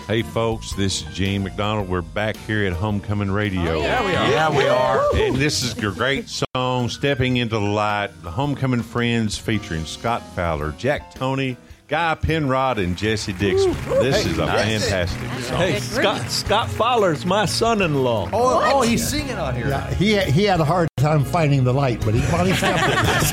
Hey, folks, this is Gene McDonald. We're back here at Homecoming Radio. Oh, yeah, we are. Yeah, we are. And this is your great song, Stepping Into the Light, the Homecoming Friends featuring Scott Fowler, Jack Toney, Guy Penrod, and Jesse Dixon. This is a fantastic song. Hey, Scott Fowler's my son-in-law. Oh, he's singing on here. Yeah, he had a hard time finding the light, but he finally found it.